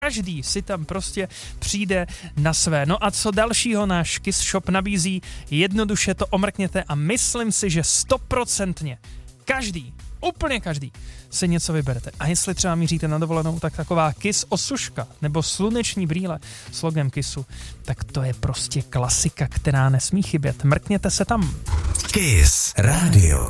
Každý si tam prostě přijde na své. No a co dalšího náš Kiss Shop nabízí, jednoduše to omrkněte a myslím si, že 100% každý, úplně každý, si něco vyberete. A jestli třeba míříte na dovolenou, tak taková Kiss osuška nebo sluneční brýle s logem Kissu, tak to je prostě klasika, která nesmí chybět. Mrkněte se tam. Kiss Radio.